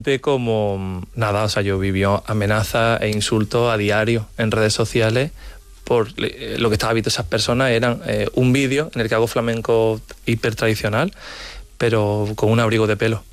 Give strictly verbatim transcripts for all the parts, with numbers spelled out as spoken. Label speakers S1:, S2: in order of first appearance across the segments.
S1: De como nada, o sea, yo vivió amenazas e insultos a diario en redes sociales por eh, lo que estaba viendo esas personas. Eran eh, un vídeo en el que hago flamenco hiper tradicional, pero con un abrigo de pelo,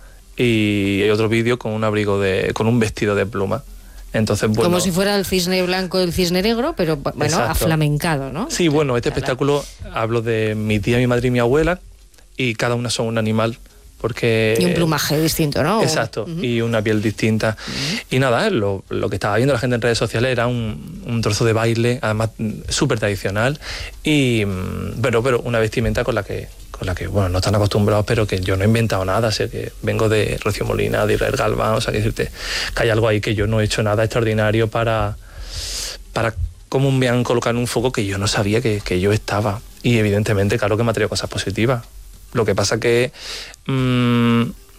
S1: y hay otro vídeo con un abrigo de, con un vestido de pluma. Entonces, bueno,
S2: como si fuera el cisne blanco, el cisne negro, pero bueno, exacto, aflamencado, ¿no?
S1: Sí, bueno, este claro. espectáculo hablo de mi tía, mi madre y mi abuela, y cada una son un animal. Porque,
S2: y un plumaje distinto, ¿no?
S1: Exacto, uh-huh. y una piel distinta. Uh-huh. Y nada, lo, lo que estaba viendo la gente en redes sociales era un, un trozo de baile, además súper tradicional, y pero, pero una vestimenta con la que, con la que, bueno, no están acostumbrados, pero que yo no he inventado nada. O sea, que vengo de Rocío Molina, de Israel Galván, o sea, que decirte que hay algo ahí que yo no he hecho nada extraordinario para, para cómo me han colocado en un foco que yo no sabía que, que yo estaba. Y evidentemente, claro que me ha traído cosas positivas. Lo que pasa que mmm,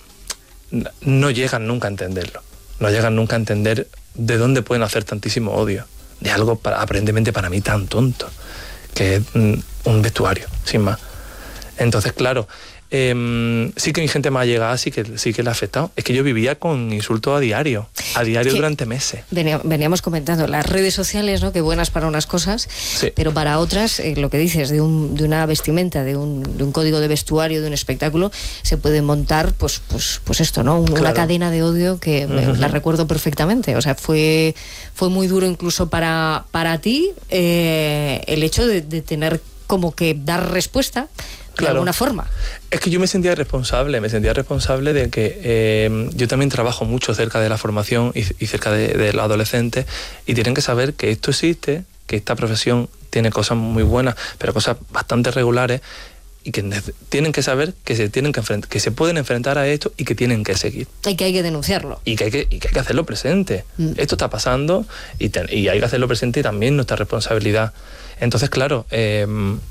S1: no llegan nunca a entenderlo. No llegan nunca a entender de dónde pueden hacer tantísimo odio. De algo para, aparentemente para mí tan tonto, que es mm, un vestuario, sin más. Entonces, claro, eh, sí que mi gente más llegada, sí que, sí que le ha afectado. Es que yo vivía con insultos a diario, a diario durante meses.
S2: Veníamos comentando las redes sociales, ¿no? Que buenas para unas cosas, sí, pero para otras, eh, lo que dices, de, un, de una vestimenta, de un, de un código de vestuario, de un espectáculo, se puede montar, pues, pues, pues esto, ¿no? Un, claro. Una cadena de odio que uh-huh. la recuerdo perfectamente. O sea, fue, fue muy duro incluso para, para ti eh, el hecho de, de tener como que dar respuesta. Claro. De alguna forma.
S1: Es que yo me sentía responsable, me sentía responsable de que eh, yo también trabajo mucho cerca de la formación y, y cerca de, de los adolescentes, y tienen que saber que esto existe, que esta profesión tiene cosas muy buenas, pero cosas bastante regulares, y que tienen que saber que se tienen que enfrentar, que se pueden enfrentar a esto y que tienen que seguir.
S2: Y que hay que denunciarlo.
S1: Y que hay que, y que, hay que hacerlo presente. Mm. Esto está pasando y, te, y hay que hacerlo presente, y también nuestra responsabilidad. Entonces, claro, eh,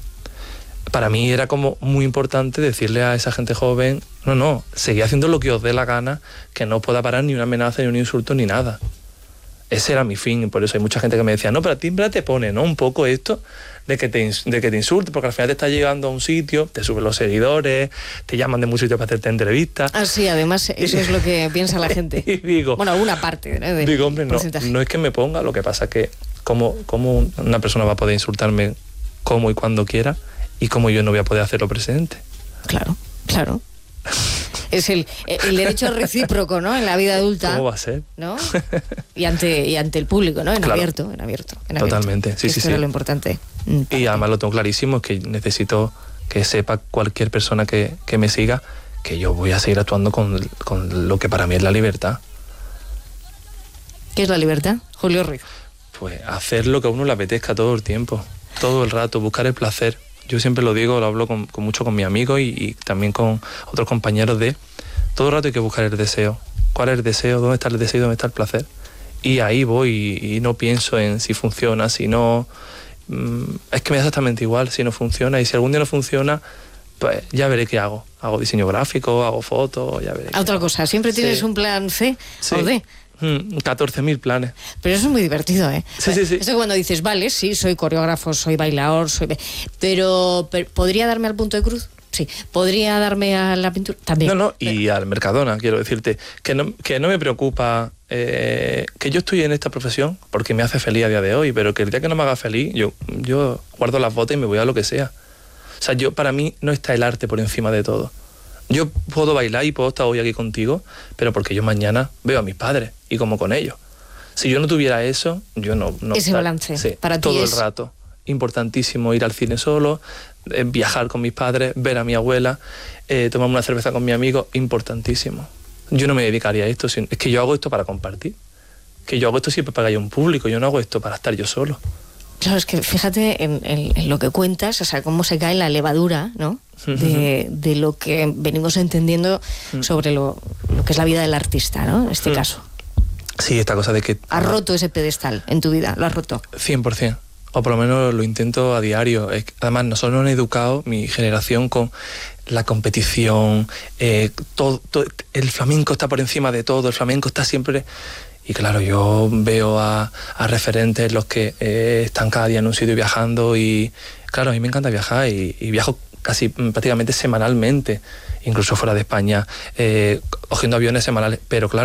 S1: para mí era como muy importante decirle a esa gente joven, no, no, seguid haciendo lo que os dé la gana, que no pueda parar ni una amenaza, ni un insulto, ni nada. Ese era mi fin, y por eso hay mucha gente que me decía, no, pero a ti te pone, ¿no? Un poco esto de que te, de que te insulte, porque al final te estás llegando a un sitio, te suben los seguidores, te llaman de muchos sitios para hacerte entrevistas.
S2: Ah, sí, además eso es lo que piensa la gente.
S1: Y digo,
S2: bueno, alguna parte, ¿no? De
S1: digo, hombre, no, no es que me ponga, lo que pasa es que cómo, cómo una persona va a poder insultarme como y cuando quiera, y cómo yo no voy a poder hacerlo presente.
S2: Claro, claro. Es el, el derecho recíproco, ¿no? En la vida adulta.
S1: ¿Cómo va a ser?
S2: ¿No? Y ante, y ante el público, ¿no? En claro. abierto, en abierto. En
S1: Totalmente,
S2: abierto.
S1: sí, sí,
S2: Esto
S1: sí.
S2: es lo importante.
S1: Y además lo tengo clarísimo, es que necesito que sepa cualquier persona que, que me siga que yo voy a seguir actuando con, con lo que para mí es la libertad.
S2: ¿Qué es la libertad, Julio Ruiz?
S1: Pues hacer lo que a uno le apetezca todo el tiempo, todo el rato, buscar el placer. Yo siempre lo digo, lo hablo con, con mucho con mis amigos y, y también con otros compañeros de todo el rato hay que buscar el deseo. ¿Cuál es el deseo? ¿Dónde está el deseo y dónde está el placer? Y ahí voy y, y no pienso en si funciona, si no. Mmm, es que me da exactamente igual si no funciona, y si algún día no funciona, pues ya veré qué hago. Hago diseño gráfico, hago fotos, ya veré.
S2: Otra cosa, ¿siempre tienes sí. un plan C
S1: sí.
S2: o D?
S1: catorce mil planes.
S2: Pero eso es muy divertido, ¿eh?
S1: Sí, sí, sí.
S2: Eso cuando dices, vale, sí, soy coreógrafo, soy bailador, soy... Pero, pero ¿podría darme al punto de cruz? Sí. ¿Podría darme a la pintura? También.
S1: No, no, y al Mercadona, quiero decirte, que no, que no me preocupa eh, que yo estoy en esta profesión porque me hace feliz a día de hoy, pero que el día que no me haga feliz, yo, yo guardo las botas y me voy a lo que sea. O sea, yo, para mí no está el arte por encima de todo. Yo puedo bailar y puedo estar hoy aquí contigo, pero porque yo mañana veo a mis padres y como con ellos. Si yo no tuviera eso, yo no... no
S2: Ese
S1: estar,
S2: balance,
S1: sí,
S2: para ti
S1: todo
S2: es...
S1: el rato. Importantísimo ir al cine solo, eh, viajar con mis padres, ver a mi abuela, eh, tomarme una cerveza con mi amigo, importantísimo. Yo no me dedicaría a esto, es que yo hago esto para compartir. Que yo hago esto siempre para que haya un público, yo no hago esto para estar yo solo.
S2: Claro, es que fíjate en, en, en lo que cuentas, o sea, cómo se cae la levadura, ¿no? De, de lo que venimos entendiendo sobre lo, lo que es la vida del artista, ¿no? En este caso.
S1: Sí, esta cosa de que...
S2: ¿Has roto ese pedestal en tu vida? ¿Lo has roto?
S1: cien por ciento. O por lo menos lo intento a diario. Además, nosotros nos han educado, mi generación, con la competición, eh, todo, todo, el flamenco está por encima de todo, el flamenco está siempre... Y claro, yo veo a, a referentes los que eh, están cada día en un sitio viajando y claro, a mí me encanta viajar y, y viajo casi prácticamente semanalmente incluso fuera de España, eh, cogiendo aviones semanales, pero claro,